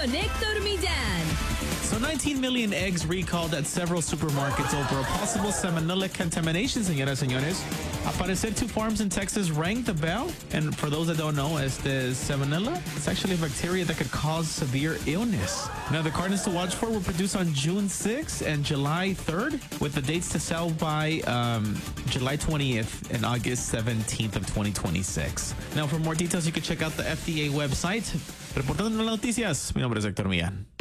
con Héctor Millán. So 19 million eggs recalled at several supermarkets over a possible salmonella contamination, señoras y señores. Al parecer, 2 farms in Texas rang the bell. And for those that don't know, the salmonella, it's actually a bacteria that could cause severe illness. Now, the cartons to watch for were produced on June 6th and July 3rd, with the dates to sell by July 20th and August 17th of 2026. Now, for more details, you can check out the FDA website. Reportando las noticias, mi nombre es Héctor Millán.